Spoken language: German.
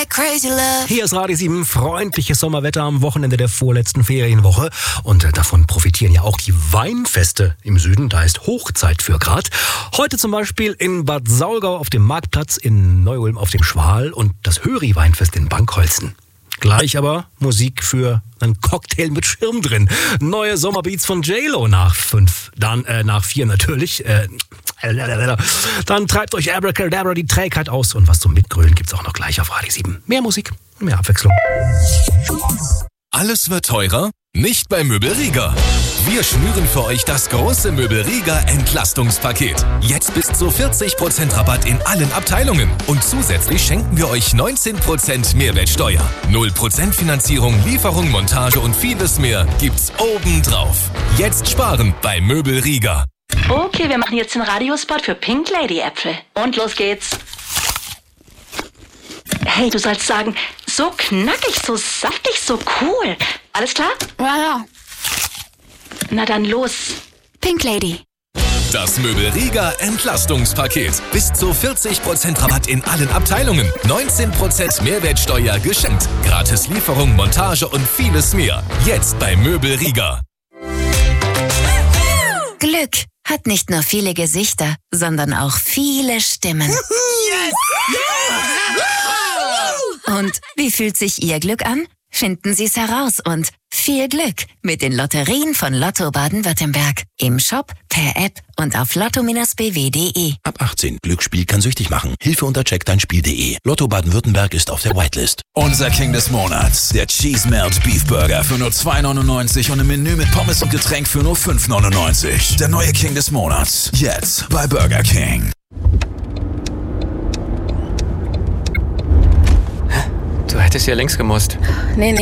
like crazy love. Hier ist Radio 7, freundliches Sommerwetter am Wochenende der vorletzten Ferienwoche. Und davon profitieren ja auch die Weinfeste im Süden. Da ist Hochzeit für grad. Heute zum Beispiel in Bad Saulgau auf dem Marktplatz, in Neu-Ulm auf dem Schwahl und das Höri-Weinfest in Bankholzen. Gleich aber Musik für einen Cocktail mit Schirm drin. Neue Sommerbeats von J-Lo nach 5, dann nach 4 natürlich. Dann treibt euch Abracadabra die Trägheit aus und was zum Mitgrölen gibt's auch noch gleich auf Radio 7. Mehr Musik, mehr Abwechslung. Alles wird teurer? Nicht bei Möbelrieger. Wir schnüren für euch das große Möbelrieger Entlastungspaket. Jetzt bis zu 40% Rabatt in allen Abteilungen. Und zusätzlich schenken wir euch 19% Mehrwertsteuer. 0% Finanzierung, Lieferung, Montage und vieles mehr gibt's obendrauf. Jetzt sparen bei Möbelrieger. Okay, wir machen jetzt den Radiospot für Pink Lady Äpfel. Und los geht's. Hey, du sollst sagen, so knackig, so saftig, so cool. Alles klar? Ja. Na dann los. Pink Lady. Das Möbelrieger Entlastungspaket. Bis zu 40% Rabatt in allen Abteilungen. 19% Mehrwertsteuer geschenkt. Gratis Lieferung, Montage und vieles mehr. Jetzt bei Möbelrieger. Glück hat nicht nur viele Gesichter, sondern auch viele Stimmen. Und wie fühlt sich Ihr Glück an? Finden Sie es heraus und viel Glück mit den Lotterien von Lotto Baden-Württemberg. Im Shop, per App und auf lotto-bw.de. Ab 18. Glücksspiel kann süchtig machen. Hilfe unter checkdeinspiel.de. Lotto Baden-Württemberg ist auf der Whitelist. Unser King des Monats. Der Cheese Melt Beef Burger für nur 2,99 und ein Menü mit Pommes und Getränk für nur 5,99. Der neue King des Monats. Jetzt bei Burger King. Du hättest ja längst gemusst. Nee,